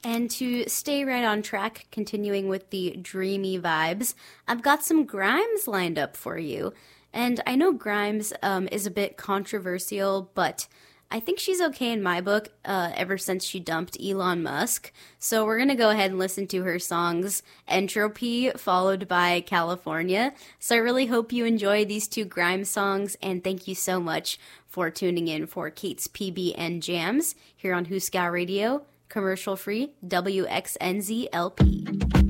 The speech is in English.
And to stay right on track, continuing with the dreamy vibes, I've got some Grimes lined up for you. And I know Grimes is a bit controversial, but I think she's okay in my book ever since she dumped Elon Musk. So we're going to go ahead and listen to her songs Entropy, followed by California. So I really hope you enjoy these two Grimes songs, and thank you so much for tuning in for Kate's PBN Jams here on Huska Radio, commercial free, WXNZ LP.